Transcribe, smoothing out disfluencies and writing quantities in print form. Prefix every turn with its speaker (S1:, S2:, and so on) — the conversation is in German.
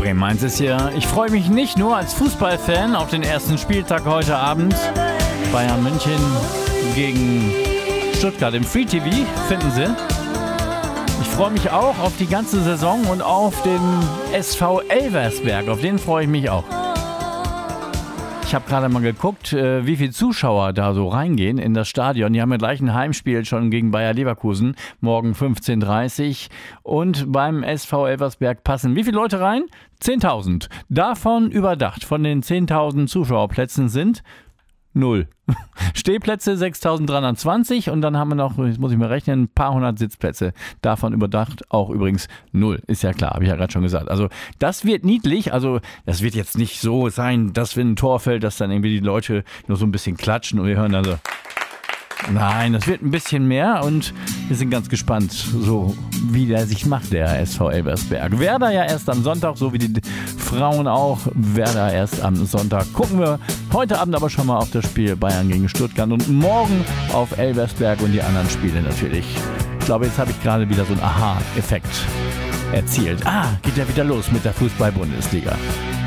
S1: Bremen-Mainz ist hier. Ich freue mich nicht nur als Fußballfan auf den ersten Spieltag heute Abend. Bayern München gegen Stuttgart im Free TV, finden Sie. Ich freue mich auch auf die ganze Saison und auf den SV Elversberg. Auf den freue ich mich auch. Ich habe gerade mal geguckt, wie viele Zuschauer da so reingehen in das Stadion. Die haben ja gleich ein Heimspiel schon gegen Bayer Leverkusen, morgen 15:30 Uhr. Und beim SV Elversberg passen wie viele Leute rein? 10.000. Davon überdacht, von den 10.000 Zuschauerplätzen sind 0. Stehplätze 6.320 und dann haben wir noch, jetzt muss ich mal rechnen, ein paar hundert Sitzplätze. Davon überdacht auch übrigens 0. Ist ja klar, habe ich ja gerade schon gesagt. Also das wird niedlich, also das wird jetzt nicht so sein, dass wenn ein Tor fällt, dass dann irgendwie die Leute nur so ein bisschen klatschen und wir hören dann so. Nein, das wird ein bisschen mehr und wir sind ganz gespannt, so wie der sich macht, der SV Elversberg. Werder ja erst am Sonntag, so wie die Frauen auch. Werder erst am Sonntag. Gucken wir heute Abend aber schon mal auf das Spiel Bayern gegen Stuttgart und morgen auf Elversberg und die anderen Spiele natürlich. Ich glaube, jetzt habe ich gerade wieder so einen Aha-Effekt erzielt. Geht ja wieder los mit der Fußball-Bundesliga.